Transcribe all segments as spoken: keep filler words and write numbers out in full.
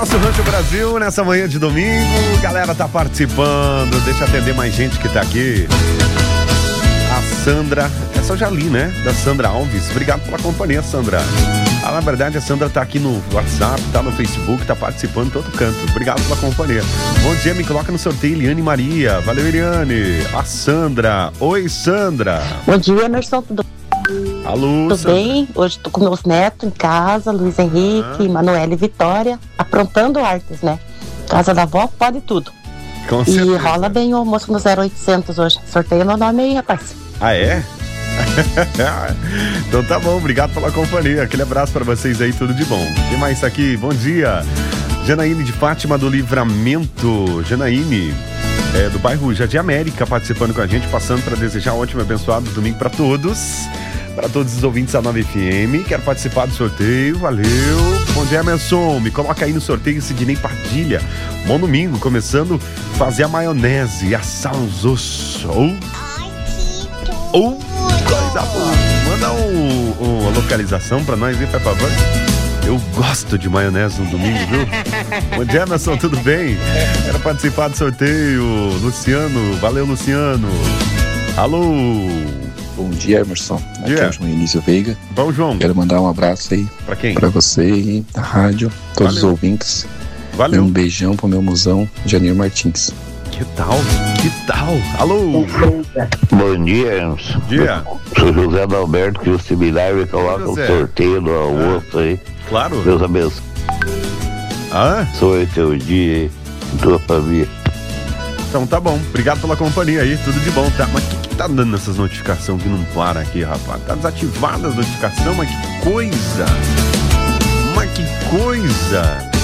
nosso Rancho Brasil nessa manhã de domingo. Galera tá participando. Deixa eu atender mais gente que tá aqui. A Sandra, essa eu já li, né? Da Sandra Alves. Obrigado pela companhia, Sandra. Ah, na verdade, a Sandra tá aqui no WhatsApp, tá no Facebook, tá participando em todo canto. Obrigado pela companhia. Bom dia, me coloca no sorteio, Eliane Maria. Valeu, Eliane. A Sandra. Oi, Sandra. Bom dia, Emerson. Tudo, Alô, Tudo Sandra. bem? Hoje tô com meus netos em casa, Luiz Henrique, Ah. Manoela e Vitória, aprontando artes, né? Casa da avó pode tudo. Com E certeza. rola bem o almoço no zero oitocentos hoje. Sorteia meu nome aí, rapaz. Ah, é? Então tá bom, obrigado pela companhia. Aquele abraço pra vocês aí, tudo de bom. Quem mais tá aqui? Bom dia. Janaíne de Fátima do Livramento. Janaíne, é, do bairro Jardim América, participando com a gente, passando para desejar um ótimo e abençoado domingo pra todos. Para todos os ouvintes da nove F M. Quero participar do sorteio, valeu. Bom dia, Emerson. Me coloca aí no sorteio, Sidney Padilha. Bom domingo, começando a fazer a maionese e assar uns ossos. Oh. Oh, coisa boa. Manda um, um, uma localização pra nós aí, por favor. Eu gosto de maionese no domingo, viu? Bom dia, Emerson, tudo bem? Quero participar do sorteio. Luciano, valeu, Luciano. Alô. Bom dia, Emerson. Aqui Dia. é o João Elísio Veiga. Bom, João. Quero mandar um abraço aí Pra quem? pra você aí, da rádio, todos Valeu. os ouvintes. Valeu. E um beijão pro meu musão, Janir Martins. Que tal? Que tal? Alô. Bom dia, Emerson. Dia. Sou José Adalberto, que o seminário coloca o José. sorteio do almoço aí. Claro. Deus abençoe Ah, o teu dia e tua família. então tá bom. Obrigado pela companhia aí, tudo de bom, tá? Mas o que, que tá dando essas notificações que não para aqui, rapaz? Tá desativada as notificações, mas que coisa! Mas que coisa!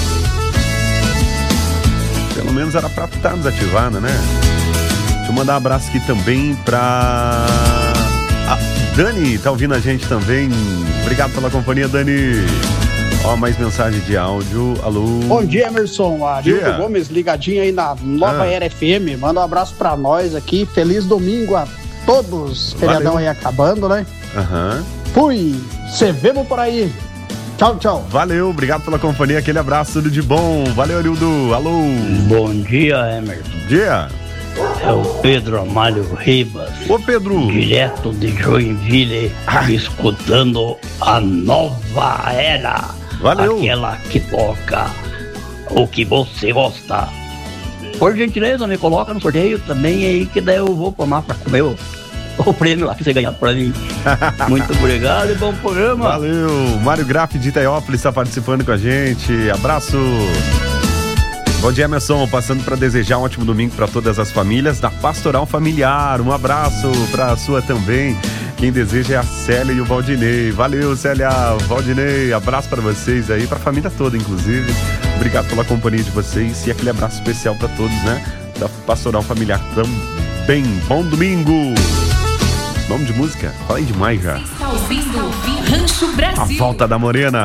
Pelo menos era pra estar desativada, né? Deixa eu mandar um abraço aqui também pra... A Dani, tá ouvindo a gente também. Obrigado pela companhia, Dani. Ó, mais mensagem de áudio. Alô. Bom dia, Emerson. Arildo Dia. Gomes, ligadinho aí na Nova Ah. Era F M. Manda um abraço pra nós aqui. Feliz domingo a todos. Feriadão Valeu. aí acabando, né? Aham. Fui. Se vemos por aí. Tchau, tchau. Valeu, obrigado pela companhia, aquele abraço, tudo de bom. Valeu, Arildo. Alô. Bom dia, Emerson. Dia. É o Pedro Amário Ribas, Ô, Pedro. direto de Joinville, Ah. escutando a Nova Era. Valeu. Aquela que toca o que você gosta. Por gentileza, me coloca no sorteio também aí, que daí eu vou tomar pra comer o, o prêmio lá que você ganhar pra mim. Muito obrigado e bom programa. Valeu. Mário Graff de Itaiopolis está participando com a gente. Abraço. Bom dia, Emerson. Passando para desejar um ótimo domingo para todas as famílias da Pastoral Familiar. Um abraço para a sua também. Quem deseja é a Célia e o Valdinei. Valeu, Célia, Valdinei. Abraço para vocês aí, para a família toda, inclusive. Obrigado pela companhia de vocês e aquele abraço especial para todos, né? Da Pastoral Familiar também. Bom domingo. Nome de música? Falei demais já. Está ouvindo Rancho A Brasil. volta da Morena.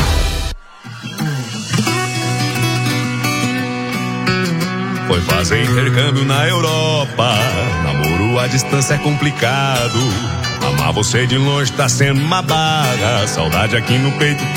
Foi fazer intercâmbio na Europa. Namoro à distância é complicado. Amar você de longe tá sendo uma barra. Saudade aqui no peito tá